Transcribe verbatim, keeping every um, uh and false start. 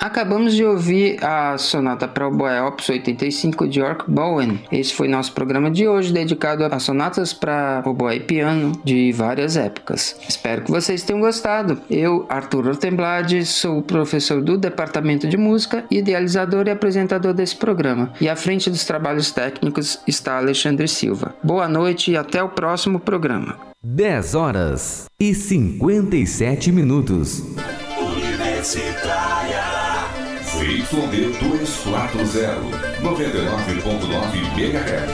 Acabamos de ouvir a Sonata para oboé Opus oitenta e cinco de York Bowen. Esse foi nosso programa de hoje, dedicado a sonatas para oboé e piano de várias épocas. Espero que vocês tenham gostado. Eu, Arthur Rotenblad, sou professor do Departamento de Música, idealizador e apresentador desse programa. E à frente dos trabalhos técnicos está Alexandre Silva. Boa noite e até o próximo programa. dez horas e cinquenta e sete minutos. Universitária Y D duzentos e quarenta, noventa e nove ponto nove megahertz.